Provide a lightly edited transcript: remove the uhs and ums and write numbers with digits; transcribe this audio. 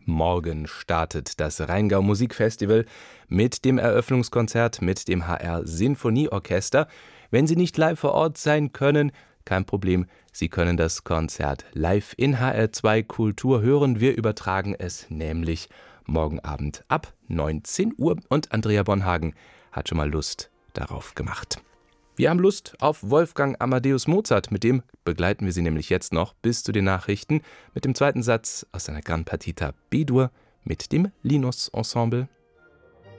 Morgen startet das Rheingau Musikfestival mit dem Eröffnungskonzert mit dem HR Sinfonieorchester. Wenn Sie nicht live vor Ort sein können, kein Problem, Sie können das Konzert live in HR2 Kultur hören. Wir übertragen es nämlich morgen Abend ab 19 Uhr und Andrea Bonhagen hat schon mal Lust darauf gemacht. Wir haben Lust auf Wolfgang Amadeus Mozart, mit dem begleiten wir Sie nämlich jetzt noch bis zu den Nachrichten mit dem zweiten Satz aus seiner Gran Partita B-Dur mit dem Linus Ensemble.